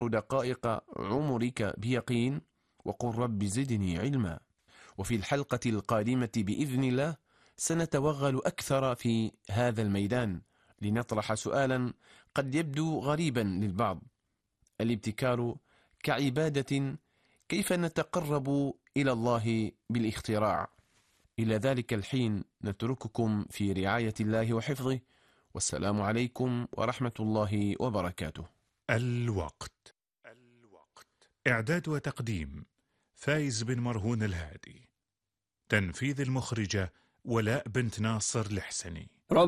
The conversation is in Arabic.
دقائق عمرك بيقين، وقل رب زدني علما. وفي الحلقة القادمة بإذن الله سنتوغل أكثر في هذا الميدان لنطرح سؤالا قد يبدو غريبا للبعض: الابتكار كعبادة، كيف نتقرب إلى الله بالاختراع؟ إلى ذلك الحين نترككم في رعاية الله وحفظه، والسلام عليكم ورحمة الله وبركاته. الوقت. إعداد وتقديم فايز بن مرهون الهادي. تنفيذ المخرجة ولاء بنت ناصر الحسني.